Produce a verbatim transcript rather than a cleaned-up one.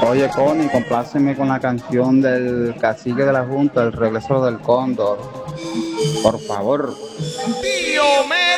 Oye, Connie, compláceme con la canción del Cacique de la Junta, El Regreso del Cóndor. Por favor. Diomedes.